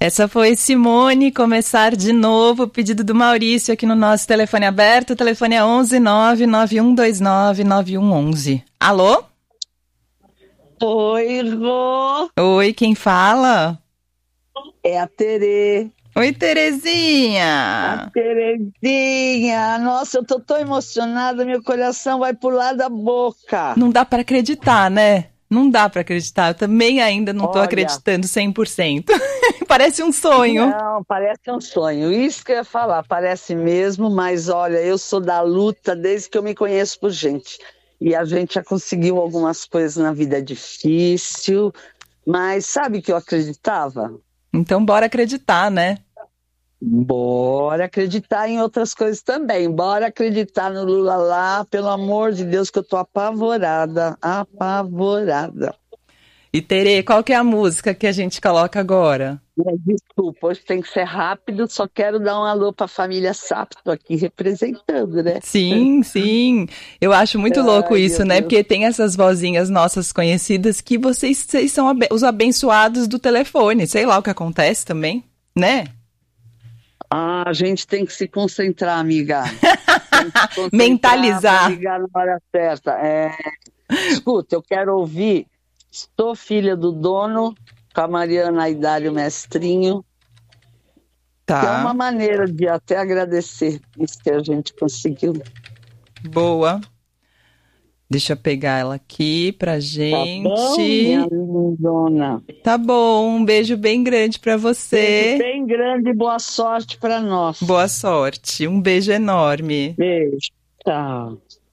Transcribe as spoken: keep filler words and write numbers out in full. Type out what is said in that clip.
Essa foi Simone, Começar de Novo, pedido do Maurício aqui no nosso telefone aberto. O telefone é onze nove nove um dois nove nove um um um. Alô? Oi, Rô. Oi, quem fala? É a Terê. Oi, Terezinha. A Terezinha. Nossa, eu tô tão emocionada, meu coração vai pular da boca. Não dá pra acreditar, né? Não dá pra acreditar. Eu também ainda não tô Olha, acreditando cem por cento. Parece um sonho. Não, parece um sonho. Isso que eu ia falar, parece mesmo, mas olha, eu sou da luta desde que eu me conheço por gente. E a gente já conseguiu algumas coisas na vida difícil, mas sabe que eu acreditava? Então bora acreditar, né? Bora acreditar em outras coisas também. Bora acreditar no Lula lá, pelo amor de Deus, que eu tô apavorada, apavorada. E Terê, qual que é a música que a gente coloca agora? Desculpa, hoje tem que ser rápido, só quero dar um alô para a família Sapto aqui representando, né? Sim, sim. Eu acho muito louco Ai, isso, meu né? Deus. Porque tem essas vozinhas nossas conhecidas que vocês, vocês são abe- os abençoados do telefone. Sei lá o que acontece também, né? Ah, a gente tem que se concentrar, amiga. Tem que se concentrar pra Mentalizar. ligar na hora certa. É... Escuta, eu quero ouvir Sou Filha do Dono, com a Mariana Aidário Mestrinho, que é uma Tá, maneira de até agradecer isso que a gente conseguiu. boa. Deixa eu pegar ela aqui pra Tá bom, minha gente. lindona? Tá bom, um beijo bem grande pra Beijo você. bem grande e boa sorte para nós. Boa sorte, um beijo enorme. Beijo. Tchau.